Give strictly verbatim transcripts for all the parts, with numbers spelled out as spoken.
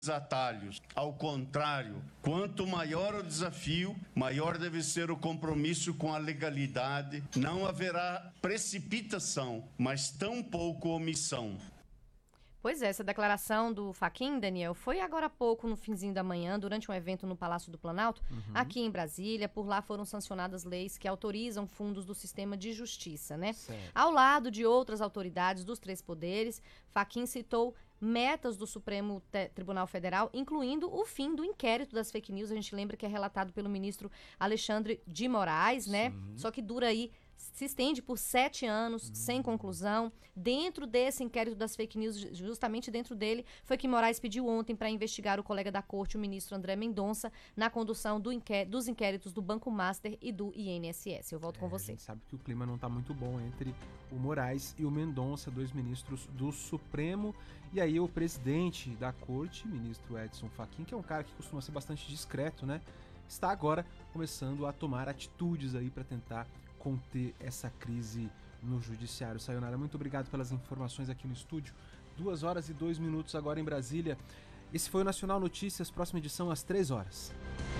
atalhos. Ao contrário, quanto maior o desafio, maior deve ser o compromisso com a legalidade. Não haverá precipitação, mas tampouco omissão. Pois é, essa declaração do Fachin, Daniel, foi agora há pouco, no finzinho da manhã, durante um evento no Palácio do Planalto, uhum. aqui em Brasília. Por lá foram sancionadas leis que autorizam fundos do sistema de justiça, né? Certo. Ao lado de outras autoridades dos três poderes, Fachin citou metas do Supremo Tribunal Federal, incluindo o fim do inquérito das fake news. A gente lembra que é relatado pelo ministro Alexandre de Moraes, né? Sim. Só que dura aí, se estende por sete anos, uhum. sem conclusão. Dentro desse inquérito das fake news, justamente dentro dele, foi que Moraes pediu ontem para investigar o colega da corte, o ministro André Mendonça, na condução do inqué- dos inquéritos do Banco Master e do I N S S. Eu volto é, com você. A gente sabe que o clima não está muito bom entre o Moraes e o Mendonça, dois ministros do Supremo. E aí o presidente da corte, ministro Edson Fachin, que é um cara que costuma ser bastante discreto, né? Está agora começando a tomar atitudes aí para tentar conter essa crise no judiciário. Sayonara, muito obrigado pelas informações aqui no estúdio. Duas horas e dois minutos agora em Brasília. Esse foi o Nacional Notícias, próxima edição às três horas.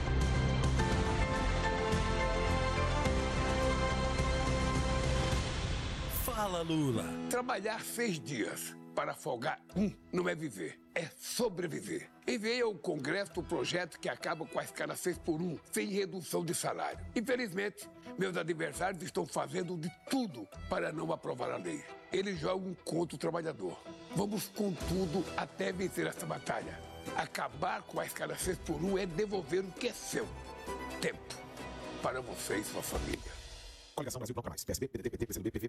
Fala, Lula. Trabalhar seis dias para folgar um não é viver, é sobreviver. Enviei ao Congresso o projeto que acaba com a escala seis por um, sem redução de salário. Infelizmente, meus adversários estão fazendo de tudo para não aprovar a lei. Eles jogam contra o trabalhador. Vamos com tudo até vencer essa batalha. Acabar com a escala seis por um é devolver o que é seu. Tempo para você e sua família. Coligação Brasil Bloco Mais, P S B, P D T, P T, P C do B, P V,